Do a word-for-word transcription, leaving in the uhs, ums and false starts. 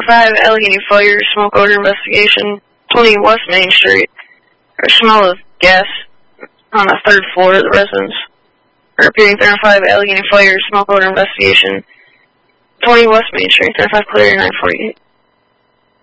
five, Allegheny Fire, smoke odor investigation. twenty West Main Street. A smell of gas on the third floor of the residence. Repeating, three oh five, Allegheny Fire, smoke odor investigation. twenty West Main Street, thirty-five clear, nine forty-eight.